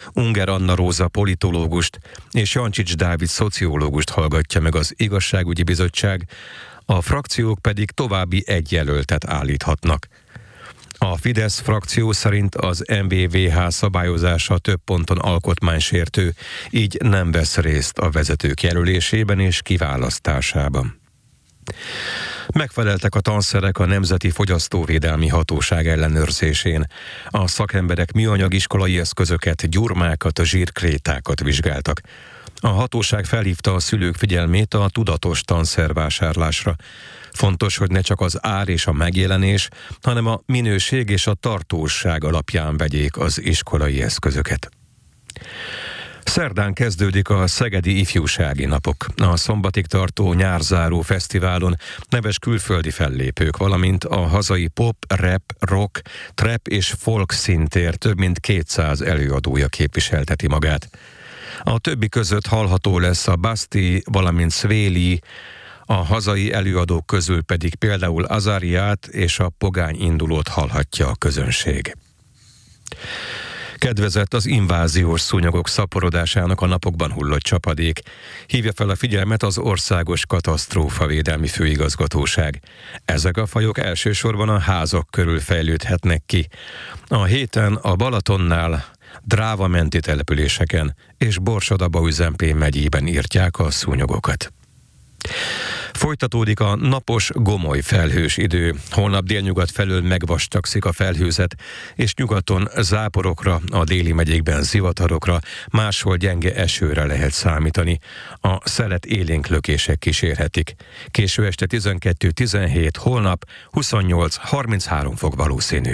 Unger Anna Róza politológust és Jancsics Dávid szociológust hallgatja meg az Igazságügyi Bizottság, a frakciók pedig további egy jelöltet állíthatnak. A Fidesz frakció szerint az MVVH szabályozása több ponton alkotmánysértő, így nem vesz részt a vezetők jelölésében és kiválasztásában. Megfeleltek a tanszerek a Nemzeti Fogyasztóvédelmi Hatóság ellenőrzésén. A szakemberek műanyag iskolai eszközöket, gyurmákat, zsírkrétákat vizsgáltak. A hatóság felhívta a szülők figyelmét a tudatos tanszervásárlásra. Fontos, hogy ne csak az ár és a megjelenés, hanem a minőség és a tartóság alapján vegyék az iskolai eszközöket. Szerdán kezdődik a Szegedi Ifjúsági Napok. A szombatig tartó nyárzáró fesztiválon neves külföldi fellépők, valamint a hazai pop, rap, rock, trap és folk színtér több mint 200 előadója képviselteti magát. A többi között hallható lesz a Basti, valamint Szvéli, a hazai előadók közül pedig például Azariát és a Pogány Indulót hallhatja a közönség. Kedvezett az inváziós szúnyogok szaporodásának a napokban hullott csapadék. Hívja fel a figyelmet az Országos Katasztrófavédelmi Főigazgatóság. Ezek a fajok elsősorban a házak körül fejlődhetnek ki. A héten a Balatonnál, Dráva-menti településeken és Borsod-Abaúj-Zemplén megyében írtják a szúnyogokat. Folytatódik a napos, gomoly felhős idő. Holnap délnyugat felől megvastagszik a felhőzet, és nyugaton záporokra, a déli megyékben zivatarokra, máshol gyenge esőre lehet számítani. A szelet élénk lökések kísérhetik. Késő este 12-17, holnap 28-33 fok valószínű.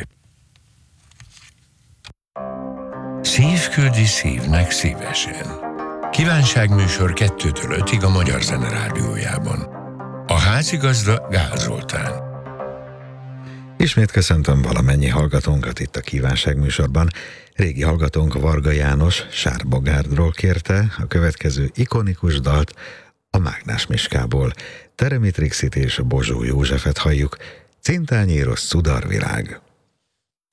Szív küldi szívnek szívesen. Kívánságműsor 2-től 5-ig a Magyar Zene Rádiójában. A házigazda Gál Zoltán. Ismét köszöntöm valamennyi hallgatónkat itt a kívánságműsorban. Régi hallgatónk Varga János Sárbogárdról kérte a következő ikonikus dalt a Mágnás Miskából. Teremi Trixit és Bozsó Józsefet halljuk. Cintányéros Szudarvilág.